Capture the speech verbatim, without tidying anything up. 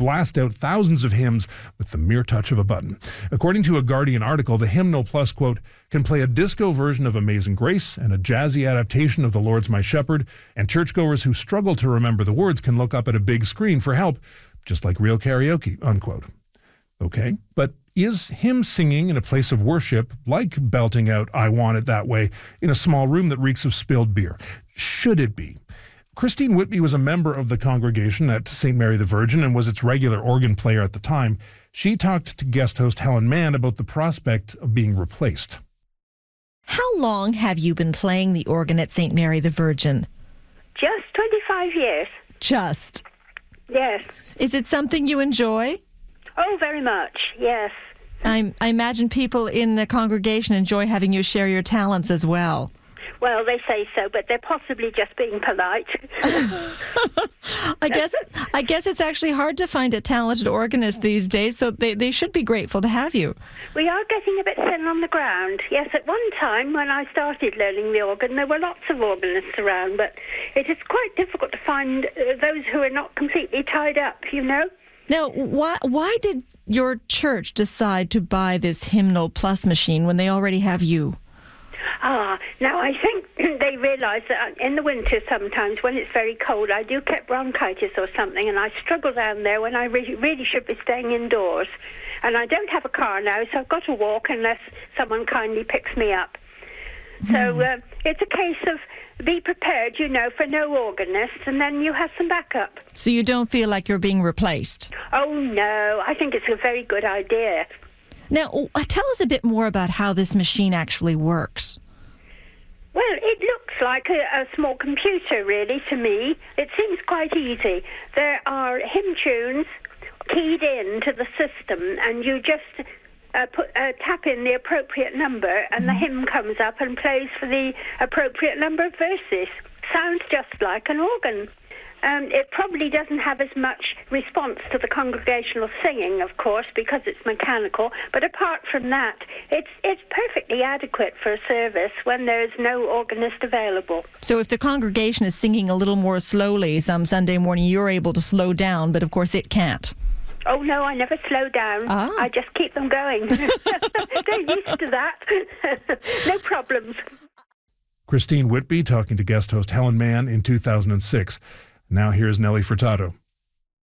blast out thousands of hymns with the mere touch of a button. According to a Guardian article, the Hymnal Plus, quote, can play a disco version of Amazing Grace and a jazzy adaptation of The Lord's My Shepherd, and churchgoers who struggle to remember the words can look up at a big screen for help, just like real karaoke, unquote. Okay, but is hymn singing in a place of worship like belting out I Want It That Way in a small room that reeks of spilled beer? Should it be? Christine Whitby was a member of the congregation at Saint Mary the Virgin and was its regular organ player at the time. She talked to guest host Helen Mann about the prospect of being replaced. How long have you been playing the organ at Saint Mary the Virgin? Just twenty-five years. Just? Yes. Is it something you enjoy? Oh, very much, yes. I, I imagine people in the congregation enjoy having you share your talents as well. Well, they say so, but they're possibly just being polite. I guess I guess it's actually hard to find a talented organist these days, so they, they should be grateful to have you. We are getting a bit thin on the ground. Yes, at one time when I started learning the organ, there were lots of organists around, but it is quite difficult to find uh, those who are not completely tied up, you know? Now, why why did your church decide to buy this Hymnal Plus machine when they already have you? Ah, now I think they realise that in the winter sometimes when it's very cold, I do get bronchitis or something, and I struggle down there when I re- really should be staying indoors. And I don't have a car now, so I've got to walk unless someone kindly picks me up. Hmm. So uh, it's a case of be prepared, you know, for no organist, and then you have some backup. So you don't feel like you're being replaced? Oh, no. I think it's a very good idea. Now, tell us a bit more about how this machine actually works. Well, it looks like a, a small computer, really, to me. It seems quite easy. There are hymn tunes keyed into the system, and you just uh, put, uh, tap in the appropriate number, and the hymn comes up and plays for the appropriate number of verses. Sounds just like an organ. Um, it probably doesn't have as much response to the congregational singing, of course, because it's mechanical. But apart from that, it's it's perfectly adequate for a service when there's no organist available. So if the congregation is singing a little more slowly some Sunday morning, you're able to slow down, but of course it can't. Oh, no, I never slow down. Ah. I just keep them going. They're used to that. No problems. Christine Whitby talking to guest host Helen Mann in two thousand six. Now here's Nelly Furtado.